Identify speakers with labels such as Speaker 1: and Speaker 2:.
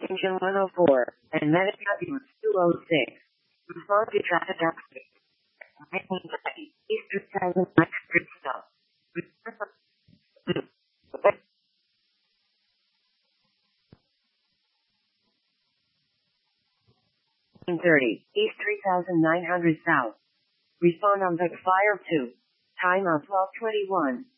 Speaker 1: Engine 104, and Metacabulous 206. Respond to traffic update. 1930, East 2000 Street stop. 1930, East 3900 South. Respond on Vic Fire 2. Time on 1221.